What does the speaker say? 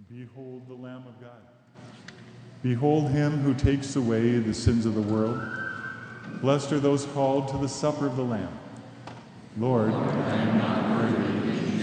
Behold the Lamb of God. Behold him who takes away the sins of the world. Blessed are those called to the supper of the Lamb. Lord, I am not worthy that you